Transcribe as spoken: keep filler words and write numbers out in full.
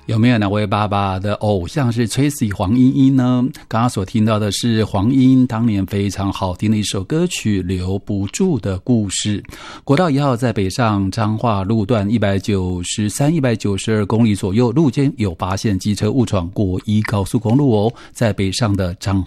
有没有哪位爸爸的偶像是 Tracy 黄莺莺呢？刚刚所听到的是黄莺当年非常好听的一首歌曲《留不住的故事》。国道一号在北上彰化路段一百九十三、一百九十二公里左右，路间有发现机车误闯国一高速公路哦，在北上的彰